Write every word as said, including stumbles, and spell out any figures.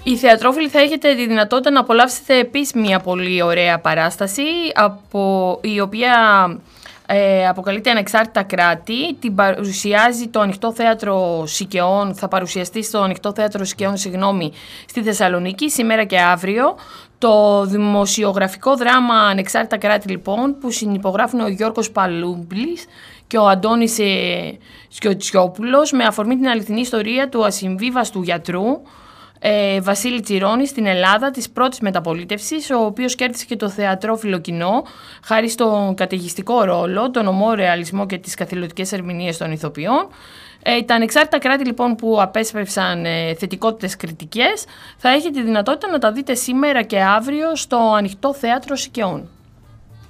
Οι θεατρόφιλοι θα έχετε τη δυνατότητα να απολαύσετε επίσης μια πολύ ωραία παράσταση, από η οποία ε, αποκαλείται Ανεξάρτητα Κράτη. Την παρουσιάζει το Ανοιχτό Θέατρο Σικαιών, θα παρουσιαστεί στο Ανοιχτό Θέατρο Σικαιών, συγγνώμη, στη Θεσσαλονίκη, σήμερα και αύριο. Το δημοσιογραφικό δράμα Ανεξάρτητα Κράτη, λοιπόν, που συνυπογράφουν ο Γιώργος Παλούμπλης και ο Αντώνης ε, Σκιωτσιόπουλος, με αφορμή την αληθινή ιστορία του ασυμβίβαστου γιατρού ε, Βασίλη Τσιρόνη στην Ελλάδα της πρώτης μεταπολίτευσης, ο οποίος κέρδισε και το θεατρόφιλο κοινό χάρη στον καταιγιστικό ρόλο, τον ομό ρεαλισμό και τις καθηλωτικές ερμηνείες των ηθοποιών. Ε, τα Ανεξάρτητα Κράτη, λοιπόν, που απέσπευσαν ε, θετικότητες κριτικές, θα έχετε τη δυνατότητα να τα δείτε σήμερα και αύριο στο Ανοιχτό Θέατρο Σικαιών.